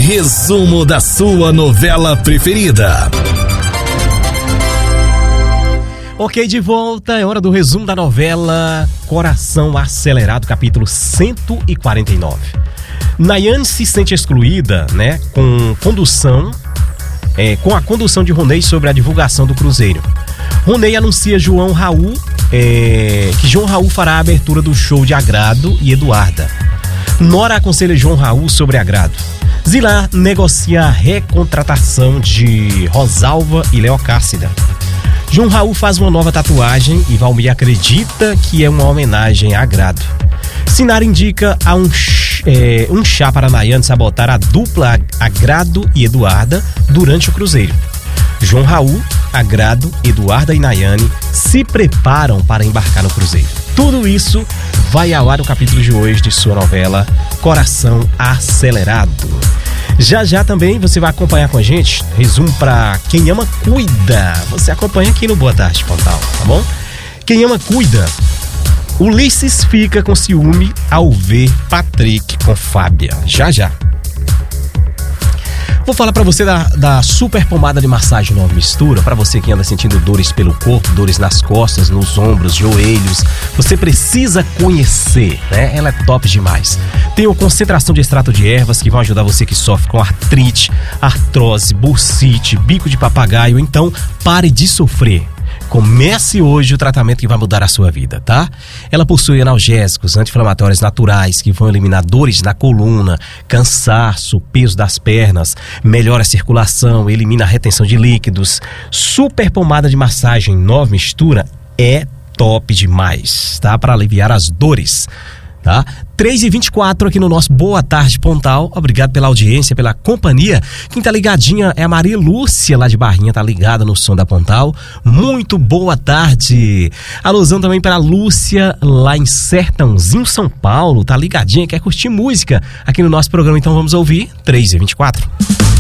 resumo da sua novela preferida. Ok, de volta, é hora do resumo da novela Coração Acelerado, capítulo 149. Nayane se sente excluída, né, com a condução de Ronei sobre a divulgação do cruzeiro. Ronei anuncia João Raul, que João Raul fará a abertura do show de Agrado e Eduarda. Nora aconselha João Raul sobre Agrado. Zilá negocia a recontratação de Rosalva e Leocácida. João Raul faz uma nova tatuagem e Valmir acredita que é uma homenagem a Agrado. Sinara indica a um chá para Nayane sabotar a dupla Agrado e Eduarda durante o cruzeiro. João Raul, Agrado, Eduarda e Nayane se preparam para embarcar no cruzeiro. Tudo isso vai ao ar no capítulo de hoje de sua novela Coração Acelerado. Já também você vai acompanhar com a gente resumo para Quem Ama Cuida. Você acompanha aqui no Boa Tarde Pontal, tá bom? Quem Ama Cuida. Ulisses fica com ciúme ao ver Patrick com Fábia. Já. Vou falar pra você da super pomada de massagem Nova Mistura. Pra você que anda sentindo dores pelo corpo, dores nas costas, nos ombros, joelhos, você precisa conhecer, né? Ela é top demais. Tem uma concentração de extrato de ervas que vão ajudar você que sofre com artrite, artrose, bursite, bico de papagaio. Então, pare de sofrer. Comece hoje o tratamento que vai mudar a sua vida, tá? Ela possui analgésicos, anti-inflamatórios naturais que vão eliminar dores na coluna, cansaço, peso das pernas, melhora a circulação, elimina a retenção de líquidos. Super pomada de massagem Nova Mistura é top demais, tá? Para aliviar as dores, tá? 3h24 aqui no nosso Boa Tarde Pontal. Obrigado pela audiência, pela companhia. Quem tá ligadinha é a Maria Lúcia lá de Barrinha, tá ligada no som da Pontal. Muito boa tarde. Alusão também para a Lúcia lá em Sertãozinho, São Paulo, tá ligadinha, quer curtir música aqui no nosso programa, então vamos ouvir 3h24.